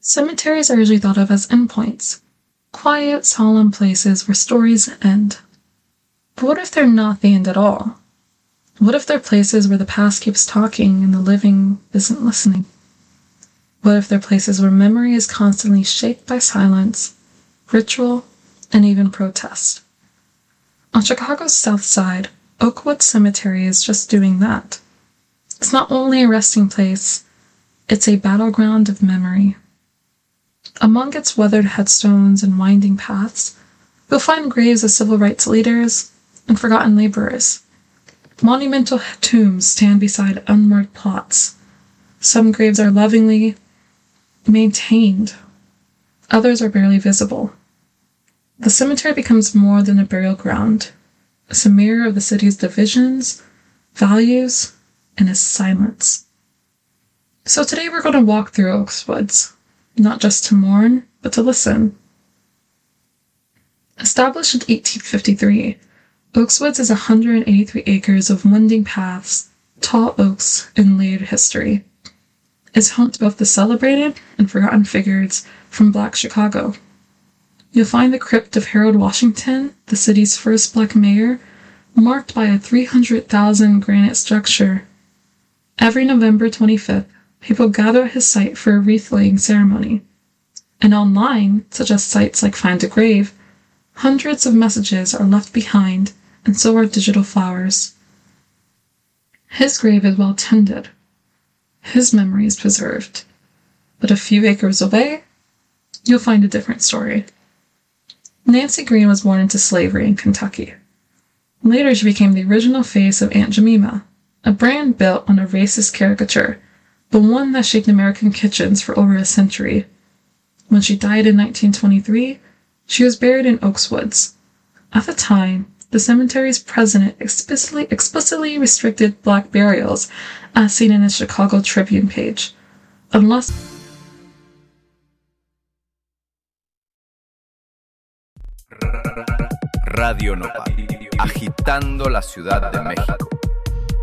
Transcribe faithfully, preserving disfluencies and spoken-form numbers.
Cemeteries are usually thought of as endpoints, quiet, solemn places where stories end. But what if they're not the end at all? What if they're places where the past keeps talking and the living isn't listening? What if they're places where memory is constantly shaped by silence, ritual, and even protest? On Chicago's South Side, Oakwood Cemetery is just doing that. It's not only a resting place, it's a battleground of memory. Among its weathered headstones and winding paths, you'll find graves of civil rights leaders and forgotten laborers. Monumental tombs stand beside unmarked plots. Some graves are lovingly maintained. Others are barely visible. The cemetery becomes more than a burial ground. It's a mirror of the city's divisions, values, and its silence. So today we're going to walk through Oakswoods, not just to mourn, but to listen. Established in eighteen fifty-three, Oakswoods is one hundred eighty-three acres of winding paths, tall oaks, and layered history. It's home to both the celebrated and forgotten figures from Black Chicago. You'll find the crypt of Harold Washington, the city's first Black mayor, marked by a three hundred thousand granite structure. Every November twenty-fifth, people gather at his site for a wreath-laying ceremony. And online, such as sites like Find a Grave, hundreds of messages are left behind, and so are digital flowers. His grave is well tended. His memory is preserved. But a few acres away, you'll find a different story. Nancy Green was born into slavery in Kentucky. Later, she became the original face of Aunt Jemima, a brand built on a racist caricature, but one that shaped American kitchens for over a century. When she died in nineteen twenty-three, she was buried in Oakswoods. At the time, the cemetery's president explicitly, explicitly restricted Black burials, as seen in his Chicago Tribune page, unless Radio Nopal, agitando la Ciudad de México.